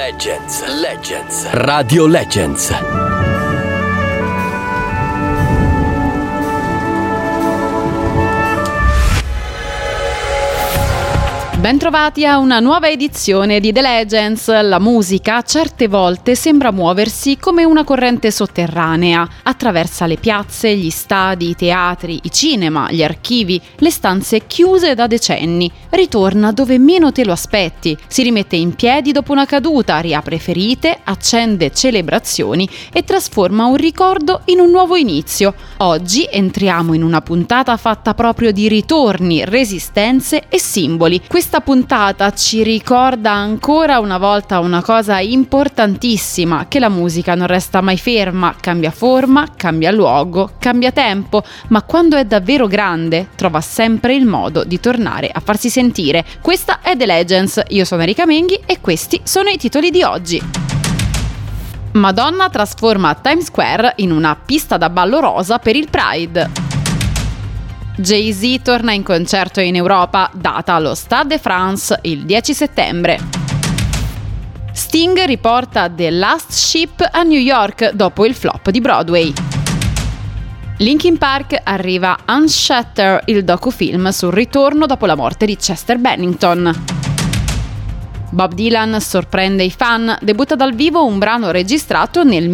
Legends. Radio Legends. Bentrovati a una nuova edizione di The Legends. La musica certe volte sembra muoversi come una corrente sotterranea. Attraversa le piazze, gli stadi, i teatri, i cinema, gli archivi, le stanze chiuse da decenni. Ritorna dove meno te lo aspetti. Si rimette in piedi dopo una caduta, riapre ferite, accende celebrazioni e trasforma un ricordo in un nuovo inizio. Oggi entriamo in una puntata fatta proprio di ritorni, resistenze e simboli. Questa puntata ci ricorda ancora una volta una cosa importantissima, che la musica non resta mai ferma, cambia forma, cambia luogo, cambia tempo, ma quando è davvero grande trova sempre il modo di tornare a farsi sentire. Questa è The Legends, io sono Erika Menghi e questi sono i titoli di oggi. Madonna trasforma Times Square in una pista da ballo rosa per il Pride. Jay-Z torna in concerto in Europa, data allo Stade de France il 10 settembre. Sting riporta The Last Ship a New York dopo il flop di Broadway. Linkin Park arriva Unshatter, il docufilm sul ritorno dopo la morte di Chester Bennington. Bob Dylan sorprende i fan, debutta dal vivo un brano registrato nel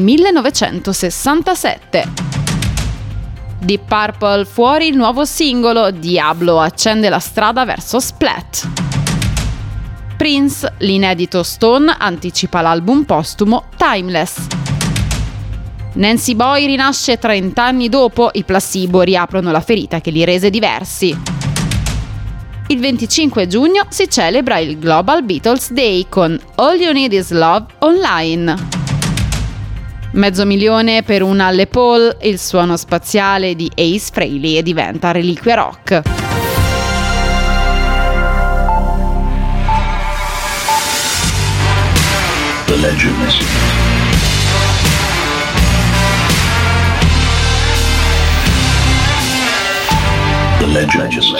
1967. Deep Purple fuori il nuovo singolo, Diablo accende la strada verso Splat. Prince, l'inedito Stone, anticipa l'album postumo Timeless. Nancy Boy rinasce 30 anni dopo, i placebo riaprono la ferita che li rese diversi. Il 25 giugno si celebra il Global Beatles Day con All You Need Is Love online. $500,000 per una Les Paul, il suono spaziale di Ace Frehley e diventa reliquia rock. The Legends. The Legends.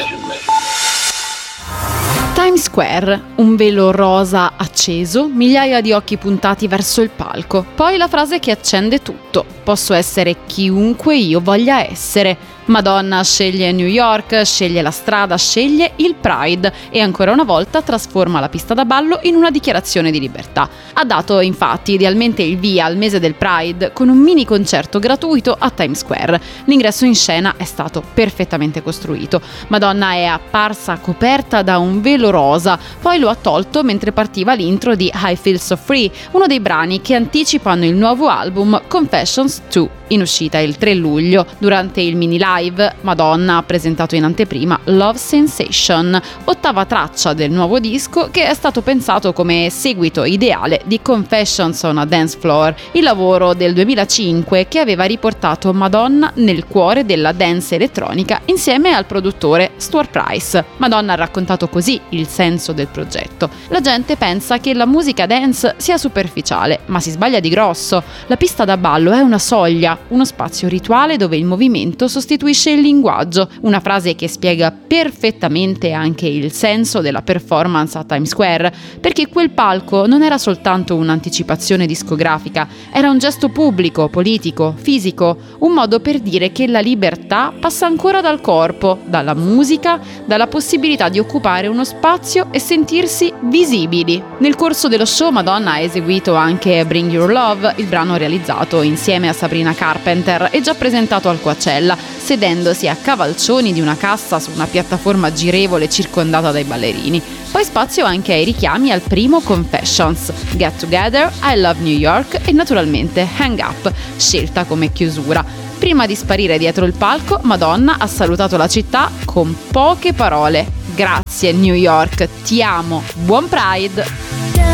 Times Square, un velo rosa acceso, migliaia di occhi puntati verso il palco. Poi la frase che accende tutto: posso essere chiunque io voglia essere. Madonna sceglie New York, sceglie la strada, sceglie il Pride e ancora una volta trasforma la pista da ballo in una dichiarazione di libertà. Ha dato infatti idealmente il via al mese del Pride con un mini concerto gratuito a Times Square. L'ingresso in scena è stato perfettamente costruito. Madonna è apparsa coperta da un velo rosa, poi lo ha tolto mentre partiva l'intro di I Feel So Free, uno dei brani che anticipano il nuovo album Confessions 2, in uscita il 3 luglio. Durante il mini live, Madonna ha presentato in anteprima Love Sensation, ottava traccia del nuovo disco che è stato pensato come seguito ideale di Confessions on a Dance Floor, il lavoro del 2005 che aveva riportato Madonna nel cuore della dance elettronica insieme al produttore Stuart Price. Madonna ha raccontato così il senso del progetto. La gente pensa che la musica dance sia superficiale, ma si sbaglia di grosso. La pista da ballo è una soglia, uno spazio rituale dove il movimento sostituisce il linguaggio, una frase che spiega perfettamente anche il senso della performance a Times Square, perché quel palco non era soltanto un'anticipazione discografica, era un gesto pubblico, politico, fisico, un modo per dire che la libertà passa ancora dal corpo, dalla musica, dalla possibilità di occupare uno spazio e sentirsi visibili. Nel corso dello show Madonna ha eseguito anche Bring Your Love, il brano realizzato insieme a Sabrina Carpenter e già presentato al Coachella, sedendosi a cavalcioni di una cassa su una piattaforma girevole circondata dai ballerini. Poi spazio anche ai richiami al primo Confessions, Get Together, I Love New York e naturalmente Hang Up, scelta come chiusura. Prima di sparire dietro il palco, Madonna ha salutato la città con poche parole. Grazie New York, ti amo, buon Pride!